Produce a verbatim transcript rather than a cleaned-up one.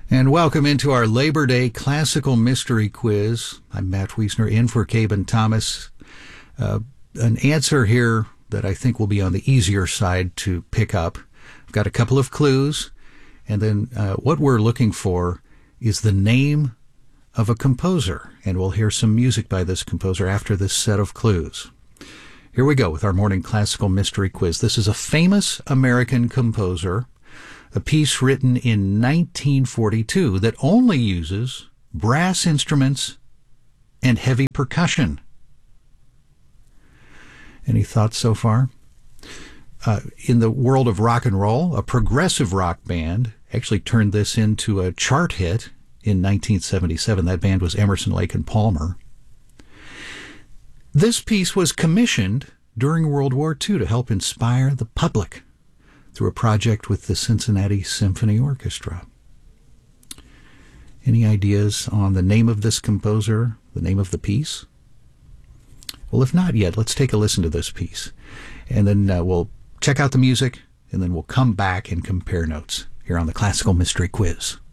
And welcome into our Labor Day Classical Mystery Quiz. I'm Matt Wiesner in for Caben Thomas. Uh, an answer here that I think will be on the easier side to pick up. I've got a couple of clues, and then uh, what we're looking for is the name of a composer, and we'll hear some music by this composer after this set of clues. Here we go with our morning classical mystery quiz. This is a famous American composer, a piece written in nineteen forty-two that only uses brass instruments and heavy percussion. Any thoughts so far? Uh, in the world of rock and roll, a progressive rock band actually turned this into a chart hit in nineteen seventy-seven. That band was Emerson, Lake and Palmer. This piece was commissioned during World War Two to help inspire the public through a project with the Cincinnati Symphony Orchestra. Any ideas on the name of this composer, the name of the piece? Well, if not yet, let's take a listen to this piece. And then uh, we'll check out the music, and then we'll come back and compare notes here on the Classical Mystery Quiz.